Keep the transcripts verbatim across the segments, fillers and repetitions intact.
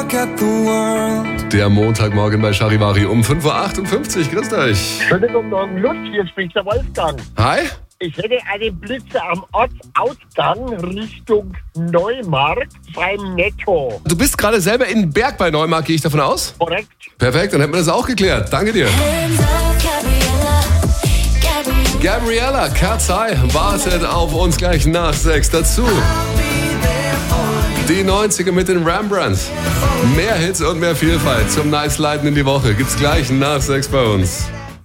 look at the world. Der Montagmorgen bei Charivari um fünf Uhr achtundfünfzig. Grüßt euch. Schönen guten Morgen, Lutz, hier spricht der Wolfgang. Hi. Ich hätte einen Blitzer am Ortsausgang Richtung Neumarkt beim Netto. Du bist gerade selber in Berg bei Neumarkt, gehe ich davon aus? Korrekt. Perfekt, dann hätten wir das auch geklärt. Danke dir. Gabriella, Katzai wartet auf uns gleich nach sechs. Dazu die neunziger mit den Rembrandts. Mehr Hits und mehr Vielfalt zum Nice Leiten in die Woche gibt's gleich nach sechs bei uns.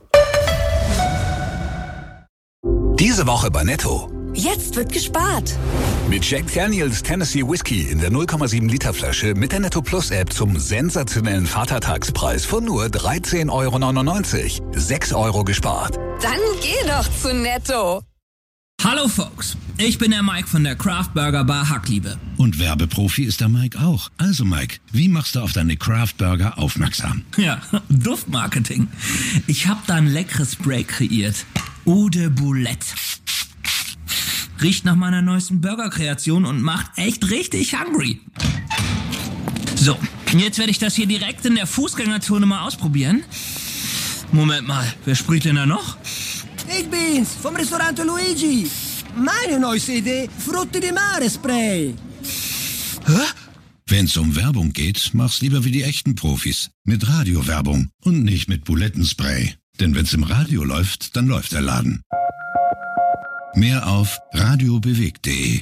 Diese Woche bei Netto. Jetzt wird gespart. Mit Jack Daniels Tennessee Whiskey in der null Komma sieben Liter Flasche mit der Netto Plus App zum sensationellen Vatertagspreis von nur dreizehn Euro neunundneunzig. sechs Euro gespart. Dann geh doch zu Netto. Hallo Folks, ich bin der Mike von der Craft Burger Bar Hackliebe. Und Werbeprofi ist der Mike auch. Also Mike, wie machst du auf deine Craft Burger aufmerksam? Ja, Duftmarketing. Ich habe da ein leckeres Spray kreiert. Eau de Boulette. Riecht nach meiner neuesten Burger-Kreation und macht echt richtig hungry. So, jetzt werde ich das hier direkt in der Fußgängerzone mal ausprobieren. Moment mal, wer sprüht denn da noch? Ich bin's, vom Restaurant Luigi. Meine neueste Idee, Frutti di Mare Spray. Hä? Wenn's um Werbung geht, mach's lieber wie die echten Profis. Mit Radiowerbung und nicht mit Bulettenspray. Denn wenn's im Radio läuft, dann läuft der Laden. Mehr auf radiobewegt punkt de.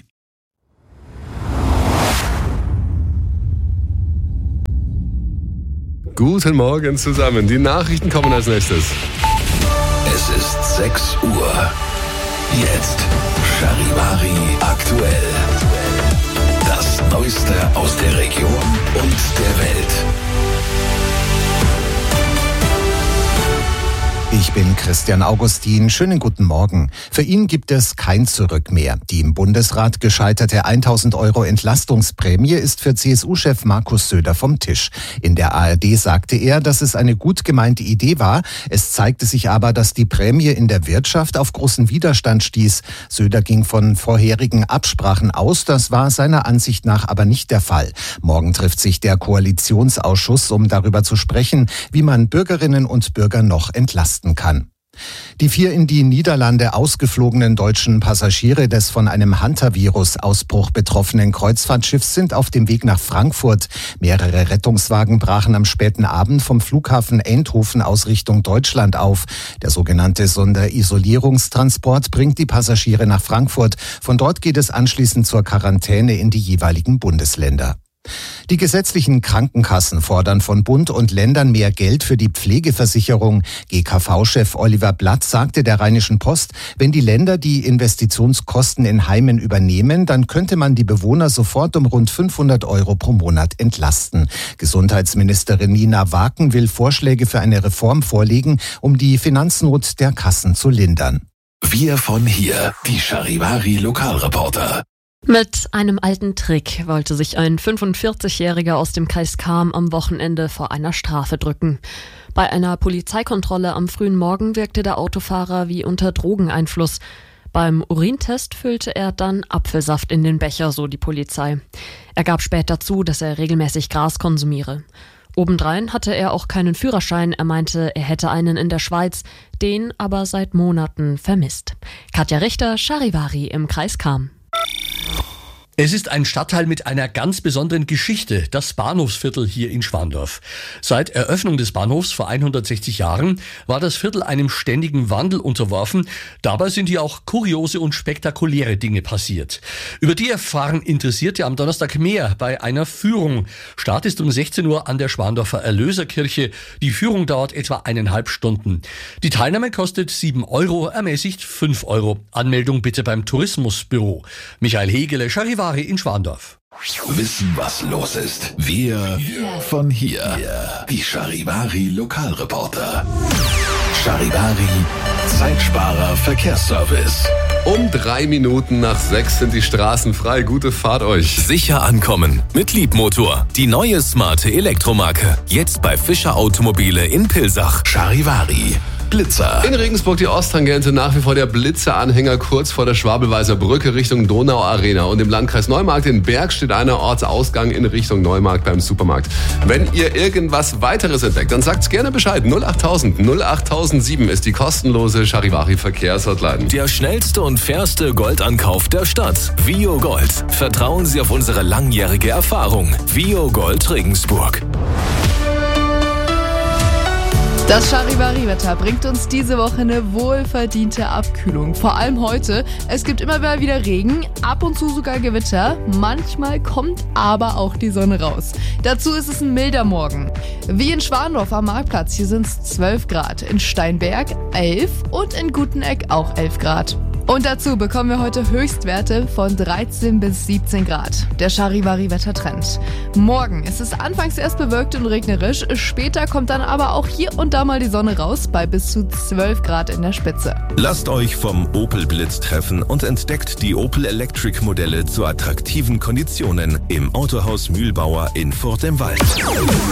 Guten Morgen zusammen. Die Nachrichten kommen als nächstes. Es ist sechs Uhr. Jetzt Charivari aktuell. Das Neueste aus der Region und der Welt. Ich bin Christian Augustin. Schönen guten Morgen. Für ihn gibt es kein Zurück mehr. Die im Bundesrat gescheiterte tausend Euro Entlastungsprämie ist für C S U-Chef Markus Söder vom Tisch. In der A R D sagte er, dass es eine gut gemeinte Idee war. Es zeigte sich aber, dass die Prämie in der Wirtschaft auf großen Widerstand stieß. Söder ging von vorherigen Absprachen aus. Das war seiner Ansicht nach aber nicht der Fall. Morgen trifft sich der Koalitionsausschuss, um darüber zu sprechen, wie man Bürgerinnen und Bürger noch entlasten kann. Die vier in die Niederlande ausgeflogenen deutschen Passagiere des von einem Hantavirus-Ausbruch betroffenen Kreuzfahrtschiffs sind auf dem Weg nach Frankfurt. Mehrere Rettungswagen brachen am späten Abend vom Flughafen Eindhoven aus Richtung Deutschland auf. Der sogenannte Sonderisolierungstransport bringt die Passagiere nach Frankfurt. Von dort geht es anschließend zur Quarantäne in die jeweiligen Bundesländer. Die gesetzlichen Krankenkassen fordern von Bund und Ländern mehr Geld für die Pflegeversicherung. G K V-Chef Oliver Blatt sagte der Rheinischen Post, wenn die Länder die Investitionskosten in Heimen übernehmen, dann könnte man die Bewohner sofort um rund fünfhundert Euro pro Monat entlasten. Gesundheitsministerin Nina Waken will Vorschläge für eine Reform vorlegen, um die Finanznot der Kassen zu lindern. Wir von hier, die Charivari Lokalreporter. Mit einem alten Trick wollte sich ein fünfundvierzigjähriger aus dem Kreis Cham am Wochenende vor einer Strafe drücken. Bei einer Polizeikontrolle am frühen Morgen wirkte der Autofahrer wie unter Drogeneinfluss. Beim Urintest füllte er dann Apfelsaft in den Becher, so die Polizei. Er gab später zu, dass er regelmäßig Gras konsumiere. Obendrein hatte er auch keinen Führerschein. Er meinte, er hätte einen in der Schweiz, den aber seit Monaten vermisst. Katja Richter, Charivari im Kreis Cham. Es ist ein Stadtteil mit einer ganz besonderen Geschichte, das Bahnhofsviertel hier in Schwandorf. Seit Eröffnung des Bahnhofs vor hundertsechzig Jahren war das Viertel einem ständigen Wandel unterworfen. Dabei sind hier auch kuriose und spektakuläre Dinge passiert. Über die erfahren Interessierte am Donnerstag mehr bei einer Führung. Start ist um sechzehn Uhr an der Schwandorfer Erlöserkirche. Die Führung dauert etwa eineinhalb Stunden. Die Teilnahme kostet sieben Euro, ermäßigt fünf Euro. Anmeldung bitte beim Tourismusbüro. Michael Hegele, Charivari in Schwandorf. Wissen, was los ist. Wir yeah. von hier. Yeah. Die Charivari Lokalreporter. Charivari Zeitsparer Verkehrsservice. Um drei Minuten nach sechs sind die Straßen frei. Gute Fahrt euch. Sicher ankommen mit Liebmotor. Die neue smarte Elektromarke. Jetzt bei Fischer Automobile in Pilsach. Charivari. Blitzer. In Regensburg die Osttangente, nach wie vor der Blitzeranhänger kurz vor der Schwabelweißer Brücke Richtung Donau Arena. Und im Landkreis Neumarkt in Berg steht einer Ortsausgang in Richtung Neumarkt beim Supermarkt. Wenn ihr irgendwas weiteres entdeckt, dann sagt's gerne Bescheid. null achttausend null achttausendsieben ist die kostenlose Charivari-Verkehrshotline. Der schnellste und fairste Goldankauf der Stadt. Vio Gold. Vertrauen Sie auf unsere langjährige Erfahrung. Vio Gold Regensburg. Das Charivari-Wetter bringt uns diese Woche eine wohlverdiente Abkühlung. Vor allem heute. Es gibt immer mal wieder Regen, ab und zu sogar Gewitter. Manchmal kommt aber auch die Sonne raus. Dazu ist es ein milder Morgen. Wie in Schwandorf am Marktplatz, hier sind es zwölf Grad. In Steinberg elf und in Guteneck auch elf Grad. Und dazu bekommen wir heute Höchstwerte von dreizehn bis siebzehn Grad. Der Charivari-Wettertrend. Morgen ist es anfangs erst bewölkt und regnerisch, später kommt dann aber auch hier und da mal die Sonne raus bei bis zu zwölf Grad in der Spitze. Lasst euch vom Opel Blitz treffen und entdeckt die Opel Electric Modelle zu attraktiven Konditionen im Autohaus Mühlbauer in Furt im Wald.